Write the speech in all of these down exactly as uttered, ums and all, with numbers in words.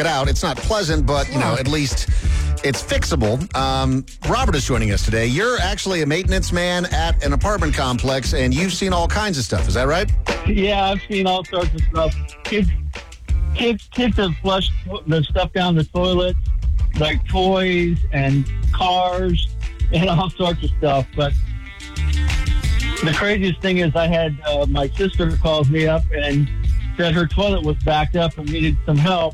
it out. It's not pleasant, but, you know, at least it's fixable. Um, Robert is joining us today. You're actually a maintenance man at an apartment complex, and you've seen all kinds of stuff. Is that right? Yeah, I've seen all sorts of stuff. Kids, kids, kids have flushed the stuff down the toilet, like toys and cars and all sorts of stuff. But the craziest thing is I had uh, my sister calls me up and said her toilet was backed up and needed some help.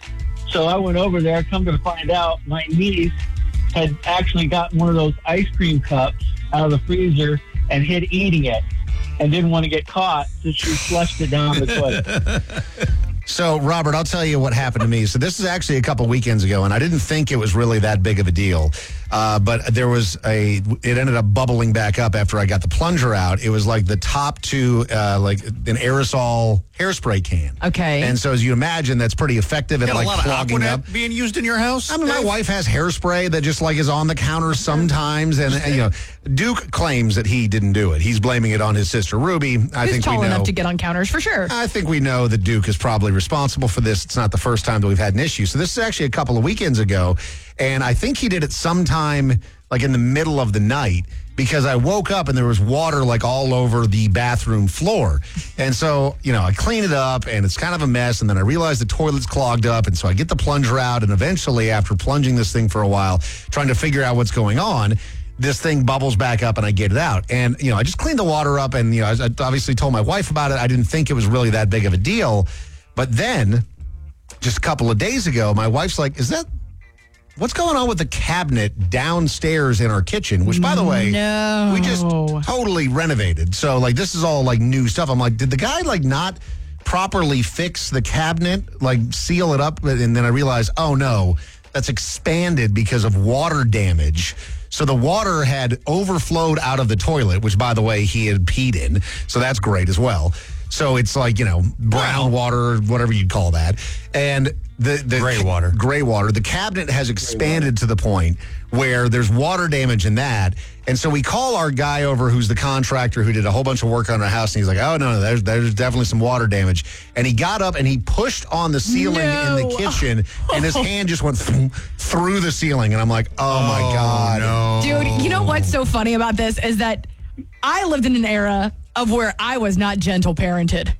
So I went over there. Come to find out, my niece had actually gotten one of those ice cream cups out of the freezer and hid eating it and didn't want to get caught, so she flushed it down the toilet. So, Robert, I'll tell you what happened to me. So this is actually a couple weekends ago, and I didn't think it was really that big of a deal. Uh, but there was a, it ended up bubbling back up after I got the plunger out. It was like the top to uh, like an aerosol hairspray can. Okay. And so as you imagine, that's pretty effective at Got like a lot clogging of up. Aquanet being used in your house? I mean, my wife has hairspray that just like is on the counter sometimes. And, and, you know, Duke claims that he didn't do it. He's blaming it on his sister, Ruby. I Who's think tall we know. enough to get on counters for sure. I think we know that Duke is probably responsible for this. It's not the first time that we've had an issue. So this is actually a couple of weekends ago. And I think he did it sometime like in the middle of the night because I woke up and there was water like all over the bathroom floor. And so, you know, I clean it up and it's kind of a mess. And then I realize the toilet's clogged up. And so I get the plunger out. And eventually, after plunging this thing for a while, trying to figure out what's going on, this thing bubbles back up and I get it out. And, you know, I just cleaned the water up and, you know, I obviously told my wife about it. I didn't think it was really that big of a deal. But then just a couple of days ago, my wife's like, is that, what's going on with the cabinet downstairs in our kitchen? Which, by the way, No. we just totally renovated. So, like, this is all, like, new stuff. I'm like, did the guy, like, not properly fix the cabinet, like, seal it up? And then I realized, oh, no, that's expanded because of water damage. So the water had overflowed out of the toilet, which, by the way, he had peed in. So that's great as well. So it's like, you know, brown water, whatever you'd call that. And the, the Gray water. Gray water. The cabinet has expanded to the point where there's water damage in that. And so we call our guy over who's the contractor who did a whole bunch of work on our house. And he's like, oh, no, no, there's, there's definitely some water damage. And he got up and he pushed on the ceiling No. in the kitchen and his hand just went th- through the ceiling. And I'm like, oh, my God. No. Dude, you know what's so funny about this is that I lived in an era of where I was not gentle parented.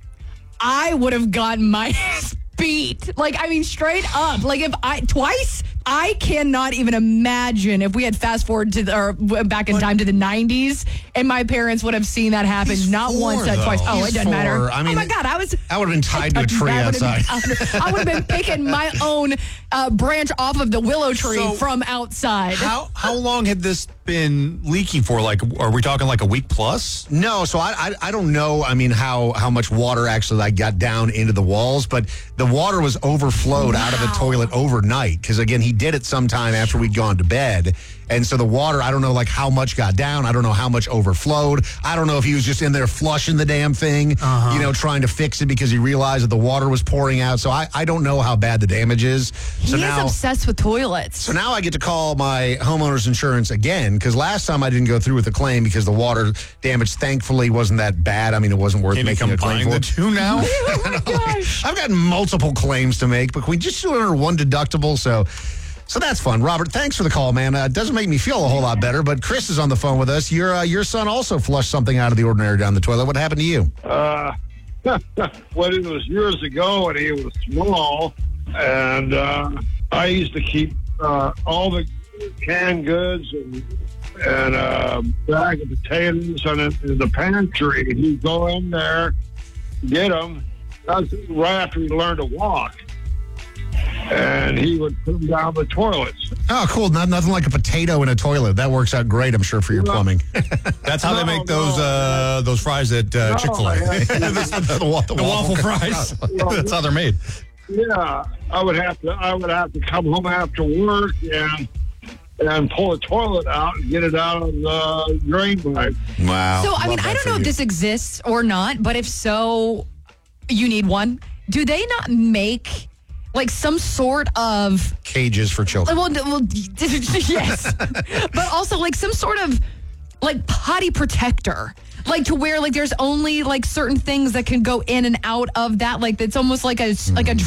I would have gotten my ass beat. Like, I mean, straight up. Like, if I, twice, I cannot even imagine if we had fast forward to the, or back in time to the nineties and my parents would have seen that happen. He's not four, once, not twice. though. Oh, He's it doesn't matter. four. I mean, oh my God, I was. I would have been tied to a tree I would have outside. been- I would have been picking my own uh, branch off of the willow tree So, from outside. How how long had this been leaking for? Like, are we talking like a week plus? No, so I, I I don't know. I mean, how how much water actually like got down into the walls, but the water was overflowed out of the toilet overnight because again, he did it sometime after we'd gone to bed, and so the water, I don't know like how much got down. I don't know how much overflowed. I don't know if he was just in there flushing the damn thing, Uh-huh. you know, trying to fix it because he realized that the water was pouring out. So I I don't know how bad the damage is. So he now, is obsessed with toilets. So now I get to call my homeowner's insurance again because last time I didn't go through with the claim because the water damage thankfully wasn't that bad. I mean, it wasn't worth Can you making a claim combine for. the two now? Oh my gosh. I've got multiple claims to make, but can we just do it under one deductible? So, so that's fun. Robert, thanks for the call, man. Uh, it doesn't make me feel a whole lot better, but Chris is on the phone with us. Your uh, your son also flushed something out of the ordinary down the toilet. What happened to you? Uh, well, it was years ago, and he was small, and uh, I used to keep uh, all the canned goods and and a bag of potatoes in, it, in the pantry. He'd go in there, get them. That's right after he learned to walk, and he would put them down the toilets. Oh, cool. Not, nothing like a potato in a toilet. That works out great, I'm sure, for your plumbing. That's how they No, make those no. uh, those fries at uh, No, Chick-fil-A. man. the, the, wa- the The waffle fries. That's how they're made. Yeah, I would have to. I would have to come home after work and and pull the toilet out and get it out of the drain pipe. Wow. So, I Love mean, that I don't for know you. if this exists or not, but if so, you need one. Do they not make like some sort of Cages for children. well, well yes, but also like some sort of like potty protector, like to where like there's only like certain things that can go in and out of that, like it's almost like a like a